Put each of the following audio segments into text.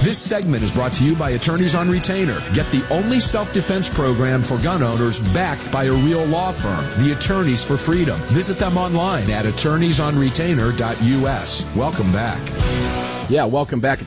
This segment is brought to you by Attorneys on Retainer. Get the only self-defense program for gun owners backed by a real law firm, the Attorneys for Freedom. Visit them online at attorneysonretainer.us. Welcome back. Yeah, welcome back,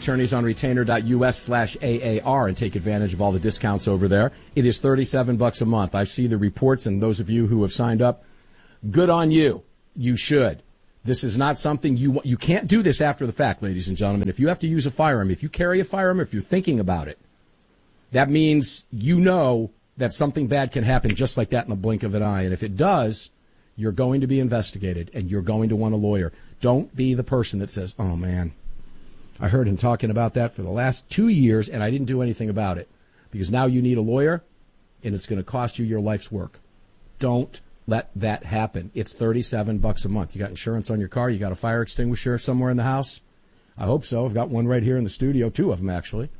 attorneysonretainer.us/AAR, and take advantage of all the discounts over there. It is $37 a month. I see the reports, and those of you who have signed up, good on you. You should. This is not something you can't do this after the fact, ladies and gentlemen. If you have to use a firearm, if you carry a firearm, if you're thinking about it, that means you know that something bad can happen just like that in the blink of an eye. And if it does, you're going to be investigated, and you're going to want a lawyer. Don't be the person that says, oh, man, I heard him talking about that for the last 2 years, and I didn't do anything about it. Because now you need a lawyer, and it's going to cost you your life's work. Don't let that happen. It's $37 a month. You got insurance on your car? You got a fire extinguisher somewhere in the house? I hope so. I've got one right here in the studio, 2 of them, actually.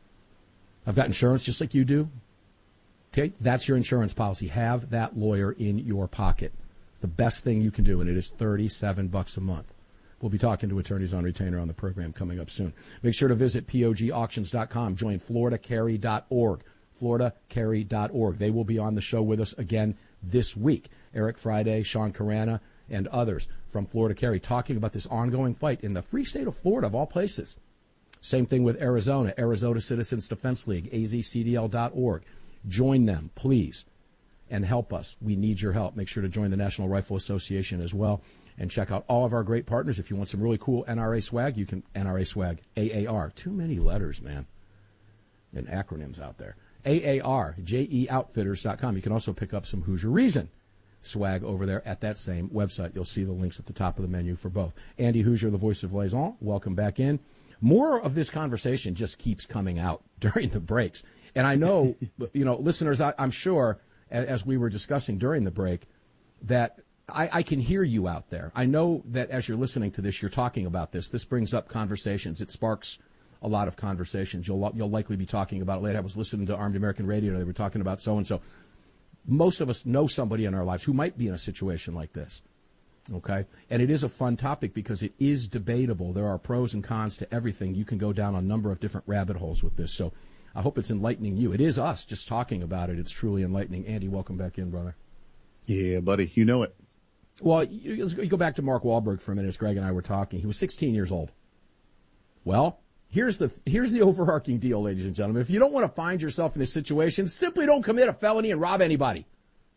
I've got insurance just like you do. Okay, that's your insurance policy. Have that lawyer in your pocket. It's the best thing you can do, and it is $37 a month. We'll be talking to Attorneys on Retainer on the program coming up soon. Make sure to visit POGauctions.com. Join FloridaCarry.org. FloridaCarry.org. They will be on the show with us again this week. Eric Friday, Sean Carana, and others from Florida Carry talking about this ongoing fight in the free state of Florida, of all places. Same thing with Arizona, Arizona Citizens Defense League, azcdl.org. Join them, please, and help us. We need your help. Make sure to join the National Rifle Association as well. And check out all of our great partners. If you want some really cool NRA swag, you can NRA swag, AAR. Too many letters, man, and acronyms out there. AAR, JEOutfitters.com. You can also pick up some Hoosier Reason swag over there at that same website. You'll see the links at the top of the menu for both. Andy Hoosier, the voice of Liaison, welcome back in. More of this conversation just keeps coming out during the breaks. And I know, listeners, I'm sure, as we were discussing during the break, that I can hear you out there. I know that as you're listening to this, you're talking about this. This brings up conversations. It sparks a lot of conversations. You'll likely be talking about it later. I was listening to Armed American Radio. They were talking about so-and-so. Most of us know somebody in our lives who might be in a situation like this, okay? And it is a fun topic because it is debatable. There are pros and cons to everything. You can go down a number of different rabbit holes with this. So I hope it's enlightening you. It is us just talking about it. It's truly enlightening. Andy, welcome back in, brother. Yeah, buddy. You know it. Well, you go back to Mark Wahlberg for a minute as Greg and I were talking. He was 16 years old. Well, here's the overarching deal, ladies and gentlemen. If you don't want to find yourself in this situation, simply don't commit a felony and rob anybody.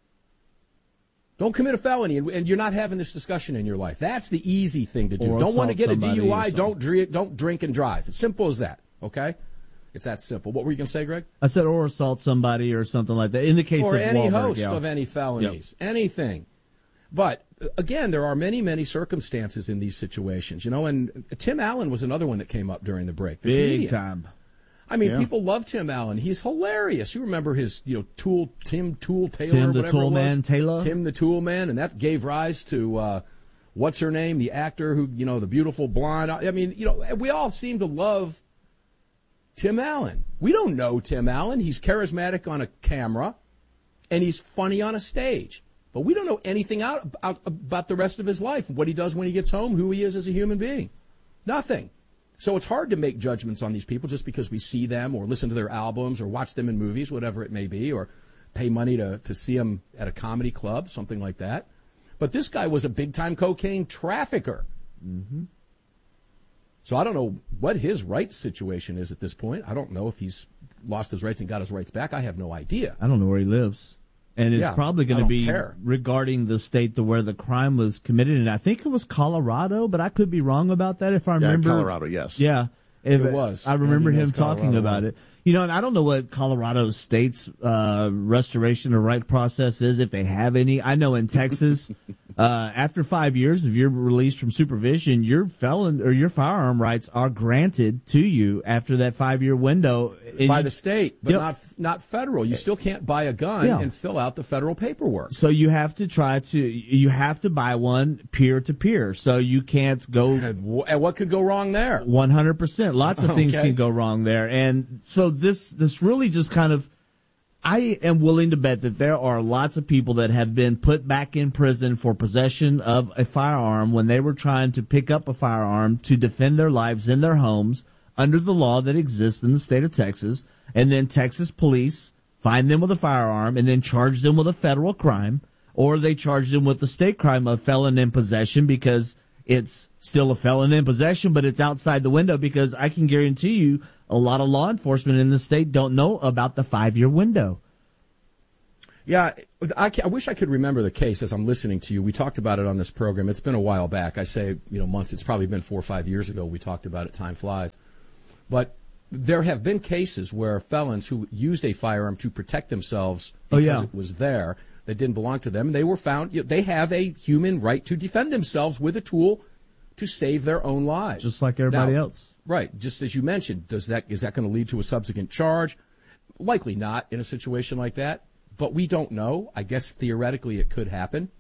Don't commit a felony, and you're not having this discussion in your life. That's the easy thing to do. Don't want to get a DUI, don't drink and drive. It's simple as that, okay? It's that simple. What were you going to say, Greg? I said or assault somebody or something like that. In the case of Wahlberg, or any host of any felonies, anything. But, again, there are many, many circumstances in these situations, and Tim Allen was another one that came up during the break. The Big comedian. time. I mean, people love Tim Allen. He's hilarious. You remember his, Tim Tool Taylor, Tim the Tool Man Taylor? Tim the Tool Man, and that gave rise to, what's her name, the actor who, the beautiful blonde. I mean, we all seem to love Tim Allen. We don't know Tim Allen. He's charismatic on a camera, and he's funny on a stage. But we don't know anything about the rest of his life, what he does when he gets home, who he is as a human being. Nothing. So it's hard to make judgments on these people just because we see them or listen to their albums or watch them in movies, whatever it may be, or pay money to see them at a comedy club, something like that. But this guy was a big-time cocaine trafficker. Mm-hmm. So I don't know what his rights situation is at this point. I don't know if he's lost his rights and got his rights back. I have no idea. I don't know where he lives. And it's probably going to be regarding the state where the crime was committed. And I think it was Colorado, but I could be wrong about that if I remember. Colorado, yes. Yeah. It was. I remember him talking about it. And I don't know what Colorado State's restoration of right process is, if they have any. I know in Texas, after 5 years, if you're released from supervision, your firearm rights are granted to you after that 5-year window. By the state, but not federal. You still can't buy a gun and fill out the federal paperwork. So you have to buy one peer to peer. So you can't go. And what could go wrong there? 100%. Lots of things can go wrong there. And so this really just kind of, I am willing to bet that there are lots of people that have been put back in prison for possession of a firearm when they were trying to pick up a firearm to defend their lives in their homes under the law that exists in the state of Texas, and then Texas police find them with a firearm and then charge them with a federal crime, or they charge them with the state crime of felon in possession because it's still a felon in possession, but it's outside the window, because I can guarantee you a lot of law enforcement in the state don't know about the 5-year window. Yeah, I wish I could remember the case as I'm listening to you. We talked about it on this program. It's been a while back. I say, months. It's probably been 4 or 5 years ago we talked about it. Time flies. But there have been cases where felons who used a firearm to protect themselves because it was there that didn't belong to them, and they were found, they have a human right to defend themselves with a tool to save their own lives. Just like everybody else. Right. Just as you mentioned, is that going to lead to a subsequent charge? Likely not in a situation like that. But we don't know. I guess theoretically it could happen.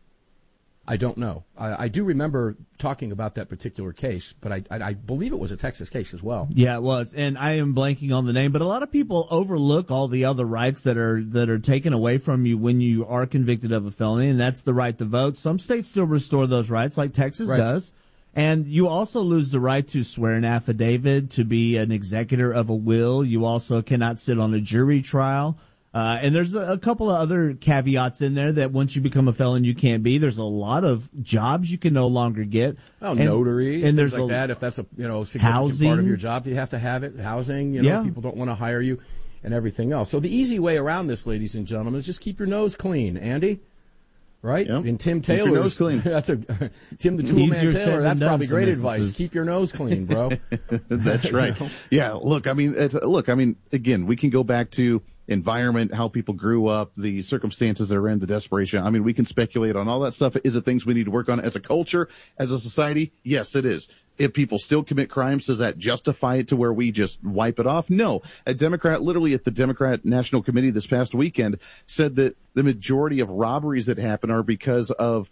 I don't know. I do remember talking about that particular case, but I believe it was a Texas case as well. Yeah, it was. And I am blanking on the name, but a lot of people overlook all the other rights that are taken away from you when you are convicted of a felony, and that's the right to vote. Some states still restore those rights, like Texas does. And you also lose the right to swear an affidavit, to be an executor of a will. You also cannot sit on a jury trial. And there's a couple of other caveats in there that once you become a felon, you can't be. There's a lot of jobs you can no longer get. Oh, notaries, and things like that. If that's a significant housing part of your job, you have to have it. Housing, people don't want to hire you, and everything else. So the easy way around this, ladies and gentlemen, is just keep your nose clean, Andy. Right? Yep. And Tim Taylor, keep your nose clean. That's Tim the Toolman Taylor. That's probably great advice. Keep your nose clean, bro. That's right. Yeah. Look, again, we can go back to environment, how people grew up, the circumstances they're in, the desperation. I mean, we can speculate on all that stuff. Is it things we need to work on as a culture, as a society? Yes, it is. If people still commit crimes, does that justify it to where we just wipe it off? No. A Democrat, literally at the Democrat National Committee this past weekend, said that the majority of robberies that happen are because of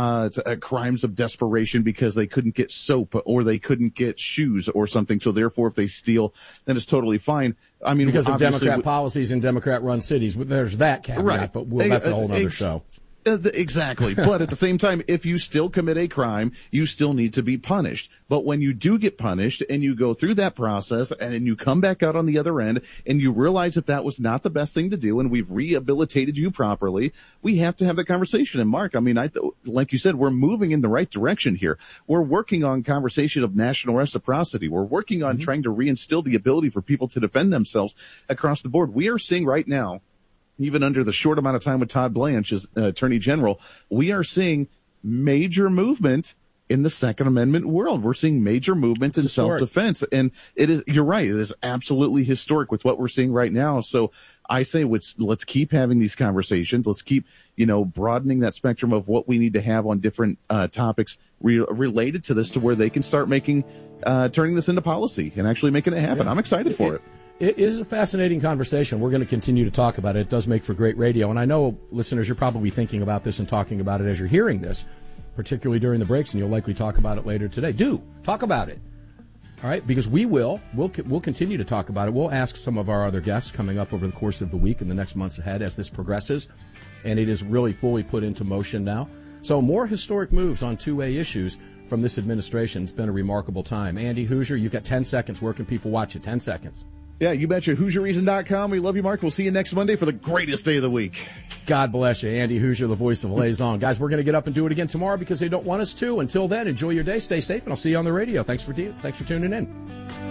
crimes of desperation, because they couldn't get soap or they couldn't get shoes or something. So therefore, if they steal, then it's totally fine. I mean, because of Democrat policies in Democrat-run cities, there's that caveat, right. But that's a whole other show. Exactly. But at the same time, if you still commit a crime, you still need to be punished. But when you do get punished and you go through that process and then you come back out on the other end and you realize that that was not the best thing to do and we've rehabilitated you properly, we have to have that conversation. And Mark, I mean, like you said, we're moving in the right direction here. We're working on conversation of national reciprocity. We're working on trying to reinstill the ability for people to defend themselves across the board. We are seeing right now, even under the short amount of time with Todd Blanche as Attorney General, we are seeing major movement in the Second Amendment world. We're seeing major movement in self-defense. And you're right, it is absolutely historic with what we're seeing right now. So I say let's keep having these conversations. Let's keep, broadening that spectrum of what we need to have on different topics related to this, to where they can start turning this into policy and actually making it happen. Yeah. I'm excited for it. It is a fascinating conversation. We're going to continue to talk about it. It does make for great radio. And I know, listeners, you're probably thinking about this and talking about it as you're hearing this, particularly during the breaks, and you'll likely talk about it later today. Do talk about it. All right, because we'll continue to talk about it. We'll ask some of our other guests coming up over the course of the week and the next months ahead as this progresses, and it is really fully put into motion now. So more historic moves on two-way issues from this administration. It's been a remarkable time. Andy Hoosier, you've got 10 seconds. Where can people watch you? 10 seconds. Yeah, you betcha. HoosierReason.com. We love you, Mark. We'll see you next Monday for the greatest day of the week. God bless you. Andy Hoosier, the voice of Liaison. Guys, we're going to get up and do it again tomorrow because they don't want us to. Until then, enjoy your day. Stay safe, and I'll see you on the radio. Thanks for tuning in.